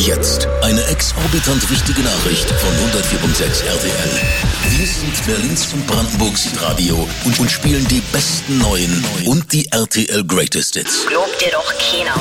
Jetzt eine exorbitant wichtige Nachricht von 104.6 RTL. Wir sind Berlins und Brandenburgs Hitradio und spielen die besten neuen und die RTL Greatest Hits. Glaubt dir doch keiner.